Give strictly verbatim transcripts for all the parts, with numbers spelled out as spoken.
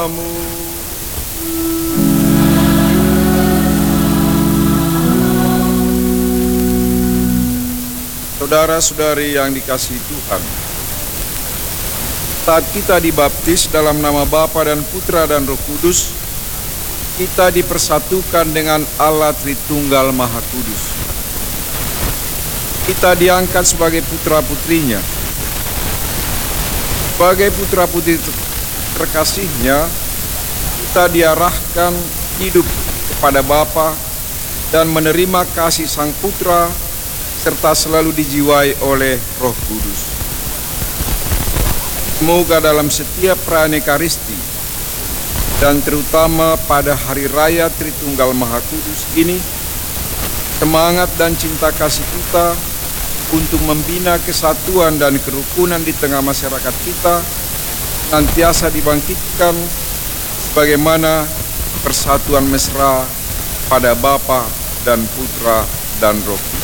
bersamamu. Saudara-saudari yang dikasihi Tuhan, saat kita dibaptis dalam nama Bapa dan Putra dan Roh Kudus, kita dipersatukan dengan Allah Tritunggal Maha Kudus. Kita diangkat sebagai putra-putrinya. Sebagai putra-putri terkasihnya, kita diarahkan hidup kepada Bapa dan menerima kasih Sang Putra serta selalu dijiwai oleh Roh Kudus. Semoga dalam setiap perayaan Ekaristi dan terutama pada Hari Raya Tritunggal Maha Kudus ini, semangat dan cinta kasih kita untuk membina kesatuan dan kerukunan di tengah masyarakat kita senantiasa dibangkitkan sebagaimana persatuan mesra pada Bapa dan Putra dan Roh Kudus.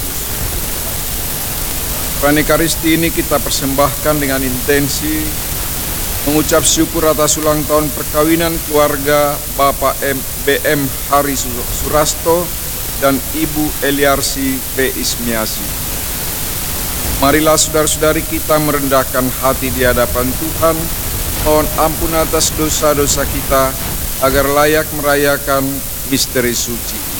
Perayaan Ekaristi ini kita persembahkan dengan intensi mengucap syukur atas ulang tahun perkawinan keluarga Bapak B M Hari Surasto dan Ibu Eliarsi B Ismiasi. Marilah saudara-saudari kita merendahkan hati di hadapan Tuhan, mohon ampun atas dosa-dosa kita agar layak merayakan misteri suci.